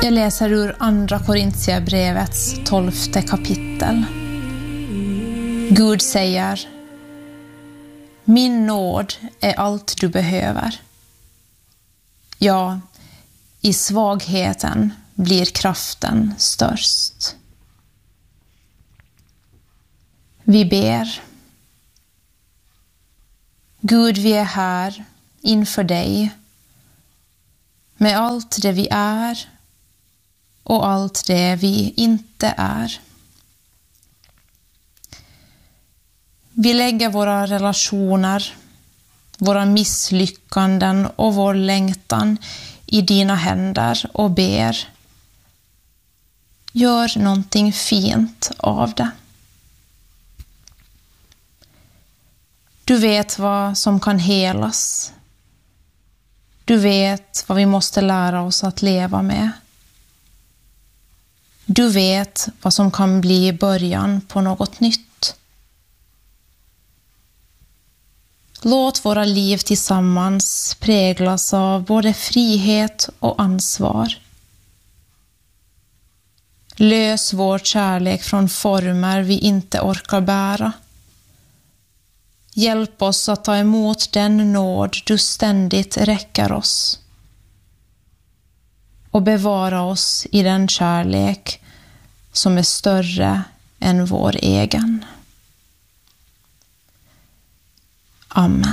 Jag läser ur Andra Korintierbrevets 12:e kapitel. Gud säger: Min nåd är allt du behöver. Ja, i svagheten blir kraften störst. Vi ber. Gud, vi är här inför dig med allt det vi är och allt det vi inte är. Vi lägger våra relationer, våra misslyckanden och vår längtan i dina händer och ber. Gör någonting fint av det. Du vet vad som kan helas. Du vet vad vi måste lära oss att leva med. Du vet vad som kan bli början på något nytt. Låt våra liv tillsammans präglas av både frihet och ansvar. Lös vår kärlek från former vi inte orkar bära. Hjälp oss att ta emot den nåd du ständigt räcker oss. Och bevara oss i den kärlek som är större än vår egen. Amen.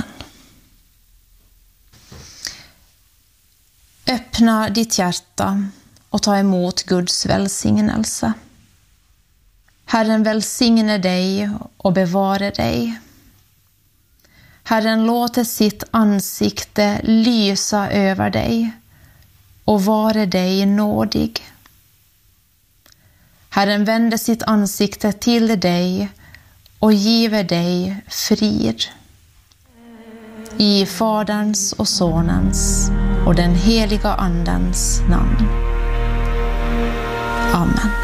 Öppna ditt hjärta och ta emot Guds välsignelse. Herren välsigne dig och bevare dig. Herren låter sitt ansikte lysa över dig och vare dig nådig. Herren vänder sitt ansikte till dig och giver dig frid. I Faderns och Sonens och den heliga Andens namn. Amen.